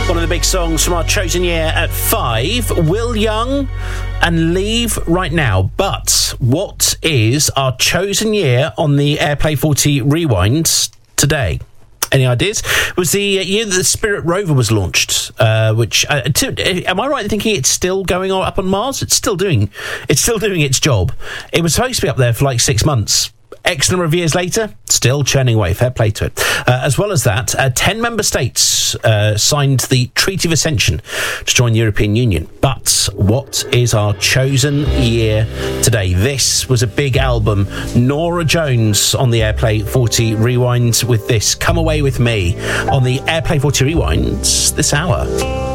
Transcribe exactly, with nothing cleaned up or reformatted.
One of the big songs from our chosen year at five, Will Young and Leave Right Now. But what is our chosen year on the Airplay forty Rewind today? Any ideas? It was the year that the Spirit rover was launched, uh, which, uh, to, am I right in thinking it's still going on up on Mars? It's still doing, it's still doing its job. It was supposed to be up there for like six months. X number of years later, still churning away. Fair play to it. Uh, as well as that, uh, ten member states uh, signed the Treaty of Ascension to join the European Union. But what is our chosen year today? This was a big album. Norah Jones on the Airplay forty Rewind with this. Come Away With Me on the Airplay forty Rewinds this hour.